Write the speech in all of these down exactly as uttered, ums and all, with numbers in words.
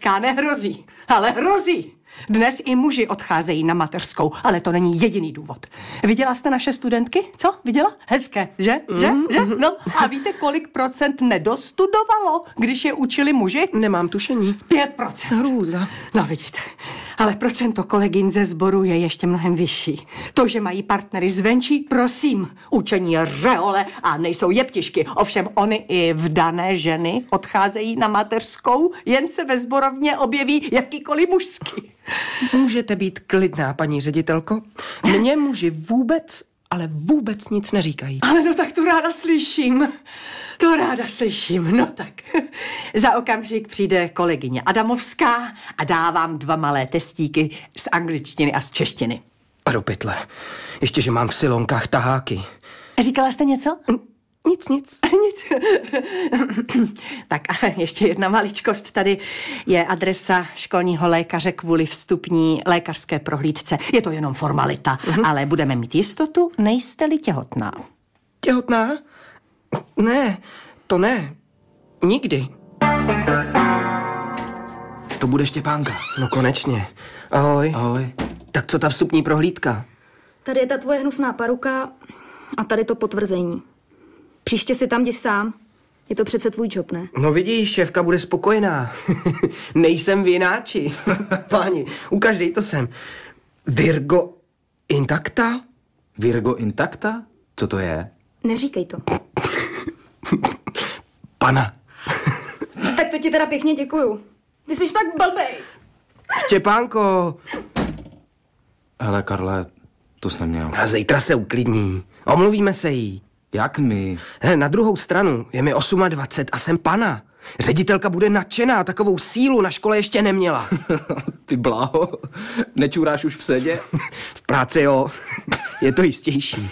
Adamovská nehrozí, ale hrozí. Dnes i muži odcházejí na mateřskou, ale to není jediný důvod. Viděla jste naše studentky? Co? Viděla? Hezké, že? Že? Mm. Že? No a víte, kolik procent nedostudovalo, když je učili muži? Nemám tušení. Pět procent. Hrůza. No vidíte, ale procento kolegyn ze sboru je ještě mnohem vyšší. To, že mají partnery zvenčí, prosím, učení je řehole a nejsou jeptišky. Ovšem oni i vdané ženy odcházejí na mateřskou, jen se ve sborovně objeví jakýkoliv mužský. Můžete být klidná, paní ředitelko. Mně muži vůbec, ale vůbec nic neříkají. Ale no tak to ráda slyším. To ráda slyším. No tak. Za okamžik přijde kolegyně Adamovská a dá vám dva malé testíky z angličtiny a z češtiny. A do pytle. Ještě, že mám v silonkách taháky. Říkala jste něco? Nic, nic. Nic. Tak a ještě jedna maličkost. Tady je adresa školního lékaře kvůli vstupní lékařské prohlídce. Je to jenom formalita, uh-huh. ale budeme mít jistotu, nejste-li těhotná. Těhotná? Ne, to ne. Nikdy. To bude Štěpánka. No konečně. Ahoj. Ahoj. Tak co ta vstupní prohlídka? Tady je ta tvoje hnusná paruka a tady to potvrzení. Příště si tam jdi sám. Je to přece tvůj job, ne? No vidíš, šéfka bude spokojená. Nejsem vináči. Páni, ukaždej to sem. Virgo intacta? Virgo intacta? Co to je? Neříkej to. Pana. Tak to ti teda pěkně děkuju. Ty jsi tak blbej. Štěpánko. Hele, Karle, to jsi neměl. A zítra se uklidní. Omluvíme se jí. Jak my? He, na druhou stranu, je mi dvacet osm a jsem pana. Ředitelka bude nadšená, takovou sílu na škole ještě neměla. Ty bláho, nečuráš už v sedě? V práci jo, je to jistější.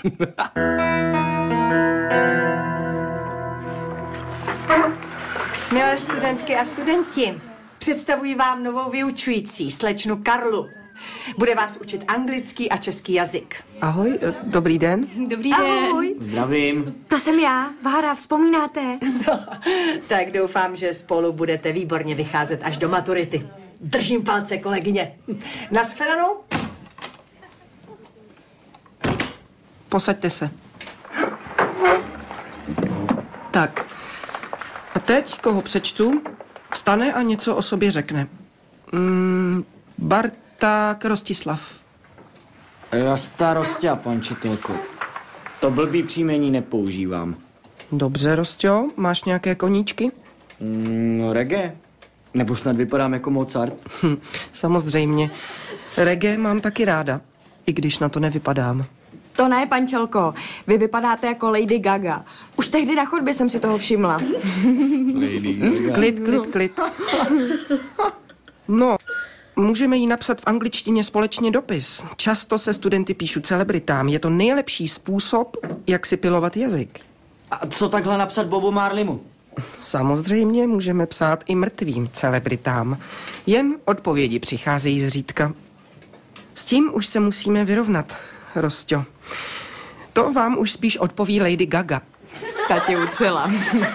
Milé studentky a studenti, představuji vám novou vyučující, slečnu Karlu. Bude vás učit anglický a český jazyk. Ahoj, dobrý den. Dobrý den. Ahoj. Zdravím. To jsem já, Vára, vzpomínáte? No, tak doufám, že spolu budete výborně vycházet až do maturity. Držím palce, kolegyně. Naschledanou. Posaďte se. Tak. A teď, koho přečtu, vstane a něco o sobě řekne. Mm, Barták Rostislav. Rasta Rostia, pan Četelko. To blbý příjmení nepoužívám. Dobře, Rostio, máš nějaké koníčky? Mm, no, reggae. Nebo snad vypadám jako Mozart? Hm, samozřejmě. Reggae mám taky ráda, i když na to nevypadám. To ne, pančelko. Vy vypadáte jako Lady Gaga. Už tehdy na chodbě jsem si toho všimla. Lady Gaga. Klid, klid, klid. No, můžeme jí napsat v angličtině společně dopis. Často se studenty píšu celebritám. Je to nejlepší způsob, jak si pilovat jazyk. A co takhle napsat Bobu Marlimu? Samozřejmě můžeme psát i mrtvým celebritám. Jen odpovědi přicházejí zřídka. S tím už se musíme vyrovnat, Rostio. To vám už spíš odpoví Lady Gaga. Ta tě utřela.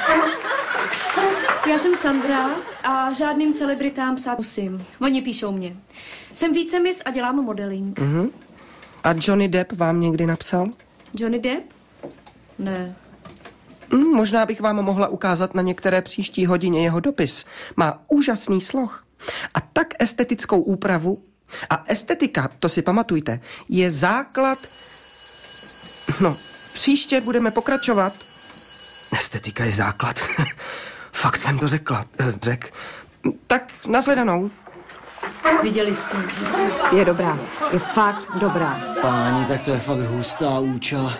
Já jsem Sandra a žádným celebritám psát musím. Oni píšou mě. Jsem více mis a dělám modeling. Uh-huh. A Johnny Depp vám někdy napsal? Johnny Depp? Ne. Mm, možná bych vám mohla ukázat na některé příští hodině jeho dopis. Má úžasný sloh a tak estetickou úpravu. A estetika, to si pamatujte, je základ... No, příště budeme pokračovat. Estetika je základ. Fakt jsem to řekla, řek. Tak, nashledanou. Viděli jste? Je dobrá. Je fakt dobrá. Páni, tak to je fakt hustá účela.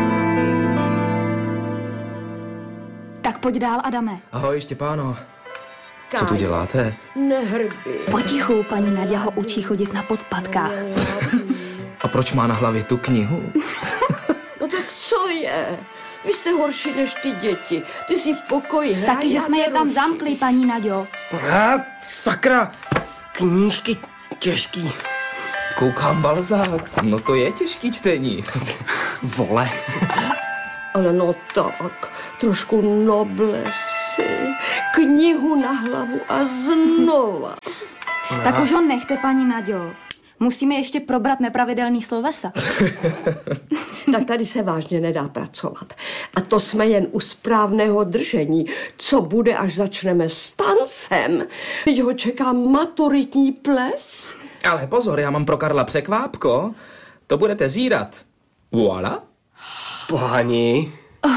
Tak pojď dál, Adame. Ahoj, Štěpáno. Co tu děláte? Nehrbi. Potichu, paní Naďa ho učí chodit na podpatkách. A proč má na hlavě tu knihu? No tak co je? Vy jste horší než ty děti. Ty jsi v pokoji. hraj, Taky, že já jsme je tam neruším. zamkli, paní Naďo. A sakra, knížky těžký. Koukám Balzák. No to je těžký čtení. Vole. Ale no tak, trošku noblesy, knihu na hlavu a znova. Tak už ho nechte, paní Naďo. Musíme ještě probrat nepravidelný slovesa. Tak tady se vážně nedá pracovat. A to jsme jen u správného držení. Co bude, až začneme s tancem? Teď ho čeká maturitní ples. Ale pozor, já mám pro Karla překvápko. To budete zírat. Voilà. Páni,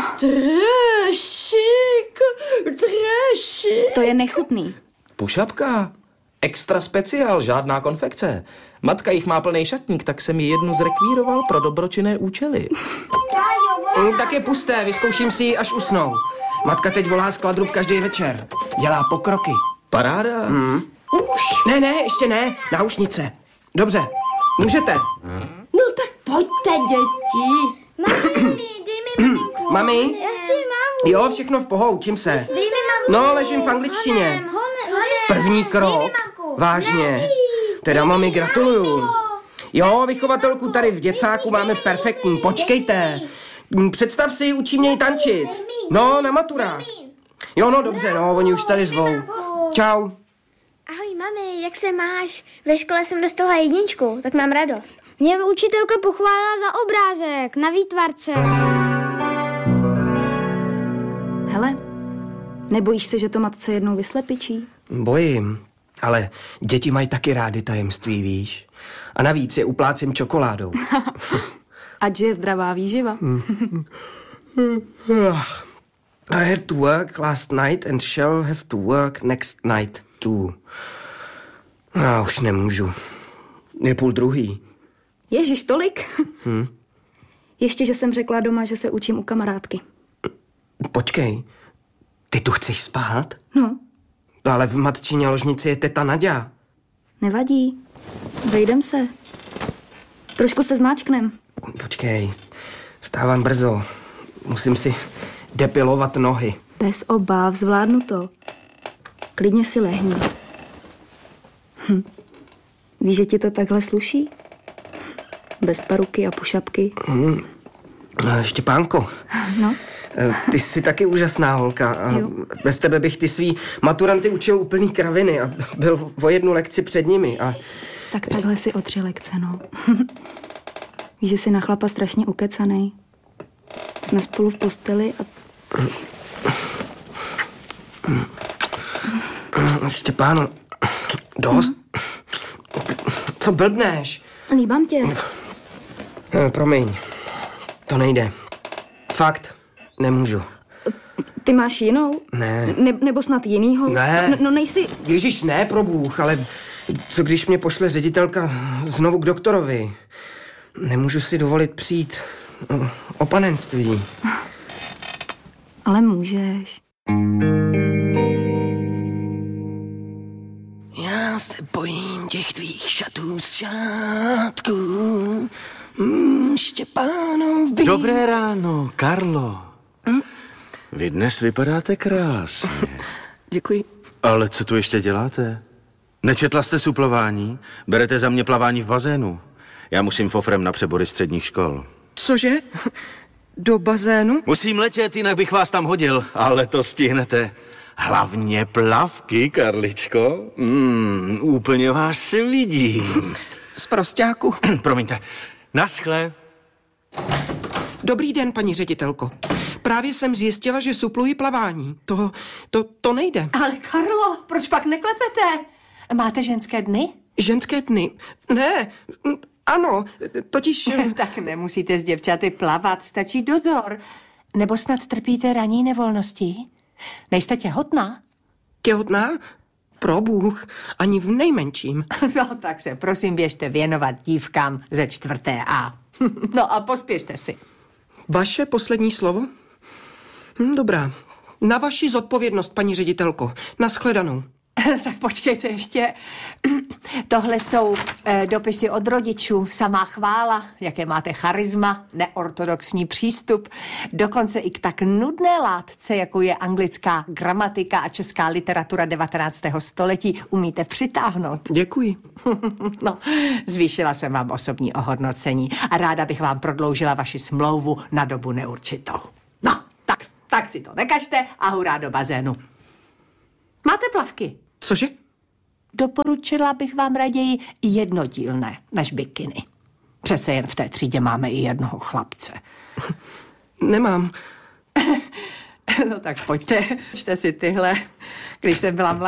Dрешik, dрешik. To je nechutný. Pušapka. Extra speciál, žádná konfekce. Matka jich má plný šatník, tak jsem ji jednu zrekvíroval pro dobročinné účely. mm, tak je pusté, vyzkouším si ji, až usnou. Matka teď volá z Kladrub každý večer. Dělá pokroky. Paráda. Mm. Už. Ne, ne, ještě ne. Náušnice. Dobře, můžete. No tak pojďte, děti. Mami, dej mi maminku. Mami? Já chci mámu. Jo, všechno v pohodě, učím se. Dej mi mamku. No, ležím v angličtině. Honem, honem, honem. První Dej krok. mi mamku. Vážně. Dej. Teda mami, Dej mi gratuluju. mamku. Jo, vychovatelku tady v děcáku máme perfektní. Počkejte. Mm, Představ si, učí mě ji tančit. No, na maturách. Jo, no dobře, no, oni už tady zvou. Čau. Ahoj, mami, jak se máš? Ve škole jsem dostala jedničku, tak mám radost. Mě učitelka pochválila za obrázek na výtvarce. Hele, nebojíš se, že to matce jednou vyslepičí? Bojím, ale děti mají taky rády tajemství, víš? A navíc je uplácím čokoládou. Ať je zdravá výživa. I had to work last night and shall have to work next night too. Já už nemůžu. Je půl druhý. Ježiš, tolik? Hm? Ještě, že jsem řekla doma, že se učím u kamarádky. Počkej, ty tu chceš spát? No, Ale v matčině ložnici je teta Naďa. nevadí. Vejdem se. Trošku se zmáčknem. Počkej, vstávám brzo. Musím si depilovat nohy. Bez obav, zvládnu to. Klidně si lehni. Hm. Víš, že ti to takhle sluší? Bez paruky a pušapky. Hmm. Štěpánko, No, ty jsi taky úžasná holka. A Jo. bez tebe bych ty svý maturanty učil úplný kraviny a byl o jednu lekci před nimi. A tak takhle si o tři lekce, no. Víš, že jsi na chlapa strašně ukecanej. Jsme spolu v posteli a... Štěpáno, dost. Co blbneš? Líbám tě. Eh, Promiň, to nejde. Fakt, nemůžu. Ty máš jinou? Ne. Ne nebo snad jinýho? Ne. No, no nejsi... Ježíš, ne, pro Bůh, ale co když mě pošle ředitelka znovu k doktorovi? Nemůžu si dovolit přijít o, o panenství. Ale můžeš. Já se bojím těch tvých šatů z šátků. Mm, Štěpánovi. Dobré ráno, Karlo. Hm? Vy dnes vypadáte krásně. Děkuji. Ale co tu ještě děláte? Nečetla jste suplování? Berete za mě plavání v bazénu? Já musím fofrem na přebory středních škol. Cože? Do bazénu? Musím letět, jinak bych vás tam hodil, ale to stihnete. Hlavně plavky, Karličko. Mm, úplně vás se vidím. Z prosťáku. Promiňte. Naschle. Dobrý den, paní ředitelko. Právě jsem zjistila, že supluji plavání. To, to, to nejde. Ale Karlo, proč pak neklepete? Máte ženské dny? Ženské dny? Ne, mm, ano, totiž... Tak nemusíte s děvčaty plavat, stačí dozor. Nebo snad trpíte ranní nevolností? Nejste těhotná? Těhotná? Pro Bůh, ani v nejmenším. No tak se prosím běžte věnovat dívkám ze čtvrté A. No a pospěšte si. Vaše poslední slovo? Hm, dobrá. Na vaši zodpovědnost, paní ředitelko. Naschledanou. Tak počkejte ještě. Tohle jsou eh, dopisy od rodičů, samá chvála, jaké máte charisma, neortodoxní přístup, dokonce i k tak nudné látce, jako je anglická gramatika a česká literatura devatenáctého století, umíte přitáhnout. Děkuji. No, zvýšila jsem vám osobní ohodnocení a ráda bych vám prodloužila vaši smlouvu na dobu neurčitou. tak si to nekažte a hurá do bazénu. Máte plavky? Cože? Doporučila bych vám raději jednodílné než bikiny. Přece jen v té třídě máme i jednoho chlapce. Nemám. No tak pojďte, čte si tyhle. Když jsem byla mladá,